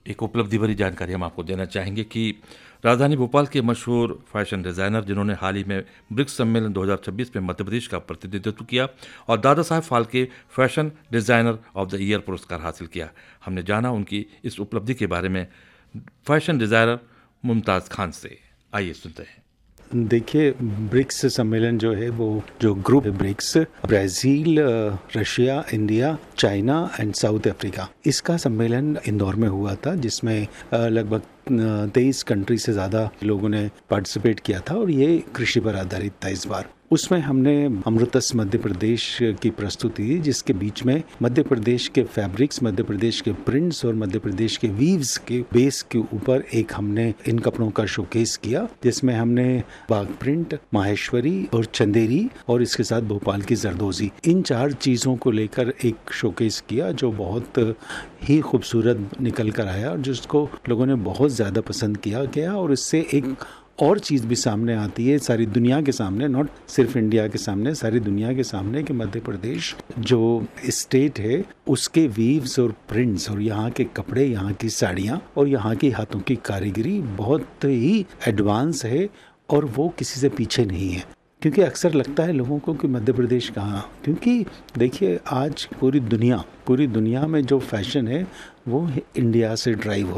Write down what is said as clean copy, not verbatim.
एक उपलब्धि भरी जानकारी हम आपको देना चाहेंगे कि राजधानी भोपाल के मशहूर फैशन डिज़ाइनर जिन्होंने हाल ही में ब्रिक्स सम्मेलन 2026 में मध्य प्रदेश का प्रतिनिधित्व किया और Dada Saheb Phalke fashion designer of the year पुरस्कार हासिल किया, हमने जाना उनकी इस उपलब्धि के बारे में फैशन डिज़ाइनर मुमताज़ खान से। आइए सुनते हैं। देखिए, ब्रिक्स सम्मेलन जो है वो जो ग्रुप है BRICS, Brazil, Russia, India, China and south Africa, इसका सम्मेलन इंदौर में हुआ था, जिसमें लगभग 23 कंट्री से ज़्यादा लोगों ने पार्टिसिपेट किया था और ये कृषि पर आधारित था इस बार। उसमें हमने अमृतस मध्य प्रदेश की प्रस्तुति दी, जिसके बीच में मध्य प्रदेश के फैब्रिक्स, मध्य प्रदेश के प्रिंट्स और मध्य प्रदेश के वीव्स के बेस के ऊपर एक हमने इन कपड़ों का शोकेस किया, जिसमें हमने बाग प्रिंट, माहेश्वरी और चंदेरी और इसके साथ भोपाल की जरदोजी, इन 4 चीज़ों को लेकर एक शोकेस किया जो बहुत ही खूबसूरत निकल कर आया और जिसको लोगों ने बहुत ज़्यादा पसंद किया गया। और इससे एक और चीज़ भी सामने आती है सारी दुनिया के सामने, नॉट सिर्फ इंडिया के सामने, सारी दुनिया के सामने, कि मध्य प्रदेश जो स्टेट है उसके वीव्स और प्रिंट्स और यहाँ के कपड़े, यहाँ की साड़ियाँ और यहाँ की हाथों की कारीगरी बहुत ही एडवांस है और वो किसी से पीछे नहीं है। क्योंकि अक्सर लगता है लोगों को कि मध्य प्रदेश कहाँ, क्योंकि देखिए आज पूरी दुनिया में जो फैशन है वो इंडिया से ड्राइव हो